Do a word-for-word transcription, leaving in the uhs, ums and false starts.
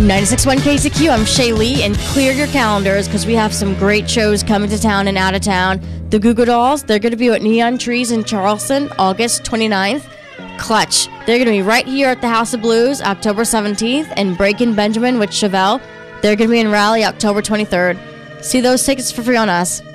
ninety-six point one K C Q, I'm Shay Lee, and clear your calendars because we have some great shows coming to town and out of town. The Goo Goo Dolls, they're going to be at Neon Trees in Charleston, August twenty-ninth. Clutch, they're going to be right here at the House of Blues, October seventeenth, and Breakin' Benjamin with Chevelle, they're going to be in Raleigh, October twenty-third. See those tickets for free on us.